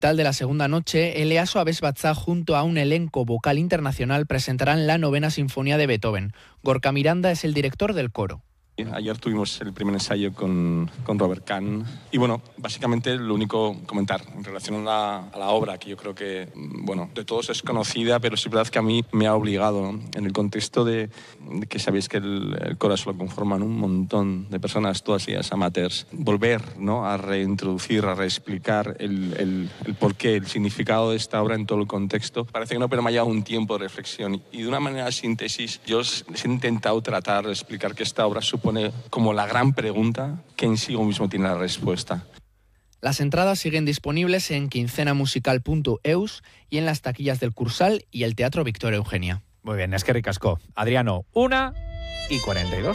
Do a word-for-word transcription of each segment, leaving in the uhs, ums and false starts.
Tal de la segunda noche, el EASO Abesbatzá junto a un elenco vocal internacional presentarán la novena sinfonía de Beethoven. Gorka Miranda es el director del coro. Ayer tuvimos el primer ensayo con, con Robert Kahn y bueno, básicamente lo único comentar en relación a la, a la obra, que yo creo que, bueno, de todos es conocida, pero sí es verdad que a mí me ha obligado, ¿no? En el contexto de, de que sabéis que el, el coro lo conforman un montón de personas, todas ellas amateurs, volver, ¿no?, a reintroducir, a reexplicar el, el, el porqué, el significado de esta obra en todo el contexto. Parece que no, pero me ha llevado un tiempo de reflexión y de una manera de síntesis yo he intentado tratar de explicar que esta obra supone como la gran pregunta que en sí mismo tiene la respuesta. Las entradas siguen disponibles en quincenamusical punto eus y en las taquillas del Cursal y el Teatro Victoria Eugenia. Muy bien, es que ricasco. Adriano, una y cuarenta y dos.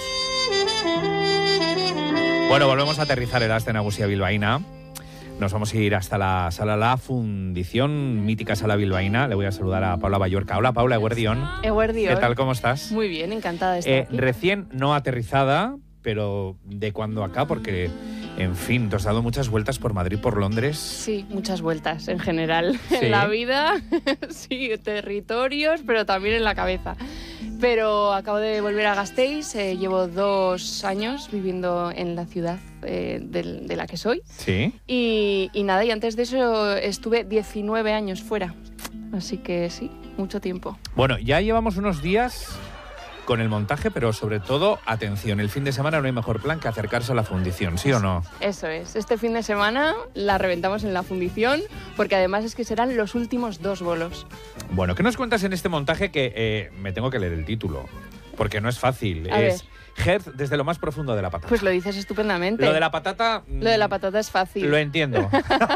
Bueno, volvemos a aterrizar en la escena nagusia bilbaína. Nos vamos a ir hasta la sala La Fundición, mítica sala bilbaína. Le voy a saludar a Paula Ballorca. Hola, Paula, eguerdión. Eguerdión. ¿Qué tal, cómo estás? Muy bien, encantada de estar eh, aquí. Recién no aterrizada, pero ¿de cuándo acá? Porque, en fin, te has dado muchas vueltas por Madrid, por Londres. Sí, muchas vueltas en general. ¿Sí? En la vida, sí, territorios, pero también en la cabeza. Pero acabo de volver a Gasteiz, eh, llevo dos años viviendo en la ciudad eh, de, de la que soy. Sí. Y, y nada, y antes de eso estuve diecinueve años fuera. Así que sí, mucho tiempo. Bueno, ya llevamos unos días con el montaje, pero sobre todo, atención, el fin de semana no hay mejor plan que acercarse a la fundición, ¿sí o no? Eso es, este fin de semana la reventamos en la fundición, porque además es que serán los últimos dos bolos. Bueno, ¿qué nos cuentas en este montaje que eh, me tengo que leer el título? Porque no es fácil, A es Hertz desde lo más profundo de la patata. Pues lo dices estupendamente. Lo de la patata... Lo de la patata es fácil. Lo entiendo.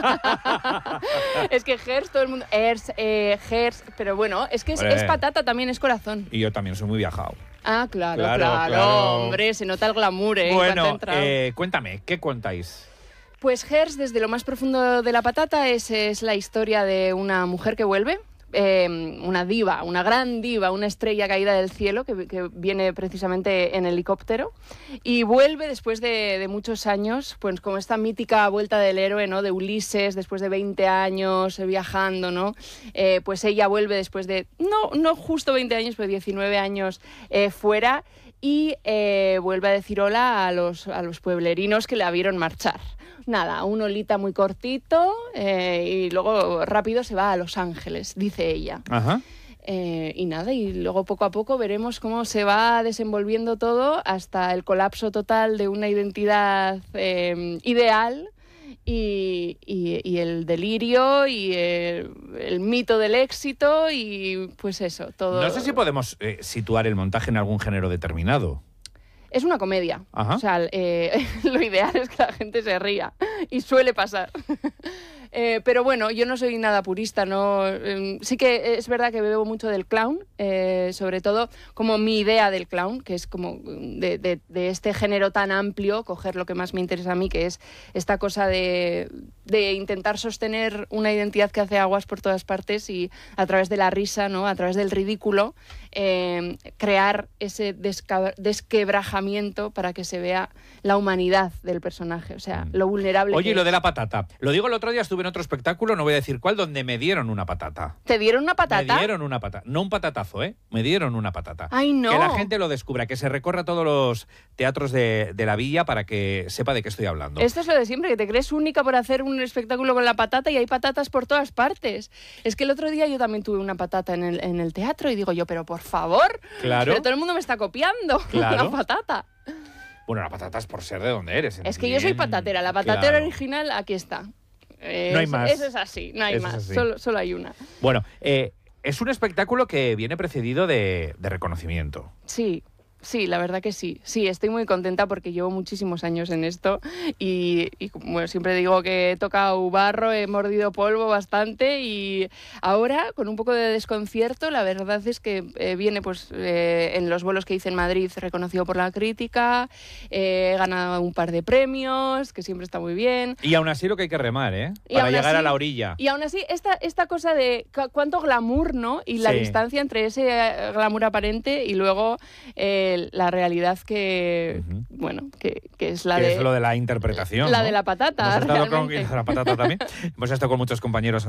Es que Hertz, todo el mundo... Hertz, eh, Hertz, pero bueno, es que es, es patata, también es corazón. Y yo también soy muy viajado. Ah, claro, Claro, claro, claro. hombre, se nota el glamour, ¿eh? Bueno, eh, cuéntame, ¿qué contáis? Pues Hertz, desde lo más profundo de la patata, es, es la historia de una mujer que vuelve. Eh, una diva, una gran diva, una estrella caída del cielo que, que viene precisamente en helicóptero y vuelve después de, de muchos años, pues como esta mítica vuelta del héroe, ¿no?, de Ulises, después de veinte años eh, viajando, ¿no? Eh, pues ella vuelve después de, no, no justo veinte años, pero diecinueve años eh, fuera y eh, vuelve a decir hola a los, a los pueblerinos que la vieron marchar. Nada, un olita muy cortito eh, y luego rápido se va a Los Ángeles, dice ella. Ajá. Eh, y nada, y luego poco a poco veremos cómo se va desenvolviendo todo hasta el colapso total de una identidad eh, ideal y, y, y el delirio y el, el mito del éxito y pues eso, todo. No sé si podemos eh, situar el montaje en algún género determinado. Es una comedia. Ajá. O sea, eh, lo ideal es que la gente se ría. Y suele pasar. Eh, pero bueno, yo no soy nada purista, ¿no? Eh, sí que es verdad que bebo mucho del clown, eh, sobre todo como mi idea del clown, que es como de, de, de este género tan amplio, coger lo que más me interesa a mí, que es esta cosa de, de intentar sostener una identidad que hace aguas por todas partes y a través de la risa, ¿no?, a través del ridículo, eh, crear ese desca- desquebrajamiento para que se vea la humanidad del personaje, o sea, lo vulnerable. Oye, que y lo es. de la patata. Lo digo, el otro día estuve en otro espectáculo, no voy a decir cuál, donde me dieron una patata. ¿Te dieron una patata? Me dieron una patata. No un patatazo, ¿eh? Me dieron una patata. ¡Ay, no! Que la gente lo descubra, que se recorra todos los teatros de, de la villa para que sepa de qué estoy hablando. Esto es lo de siempre, que te crees única por hacer un espectáculo con la patata y hay patatas por todas partes. Es que el otro día yo también tuve una patata en el, en el teatro y digo yo, pero por favor, Claro. pero todo el mundo me está copiando Claro. la patata. Bueno, la patata es por ser de donde eres. Es que yo soy Bien, patatera, la patatera claro. original aquí está. Eh, No hay eso- más. Eso es así, no hay Eso es más, así. solo, solo hay una. Bueno, eh, es un espectáculo que viene precedido de, de reconocimiento. Sí. Sí, la verdad que sí. Sí, estoy muy contenta porque llevo muchísimos años en esto y, y como siempre digo que he tocado barro, he mordido polvo bastante y ahora con un poco de desconcierto la verdad es que eh, viene pues eh, en los bolos que hice en Madrid reconocido por la crítica, eh, he ganado un par de premios, que siempre está muy bien. Y aún así lo que hay que remar, ¿eh? Y Para aún llegar así- a la orilla. Y aún así, esta, esta cosa de cu- cuánto glamour, ¿no? Y la Sí. distancia entre ese eh, glamour aparente y luego eh, de la realidad que, uh-huh. bueno, que, que es la que de... es lo de la interpretación, La ¿no? de la patata, Hemos estado realmente. con, la patata también. Hemos estado con muchos compañeros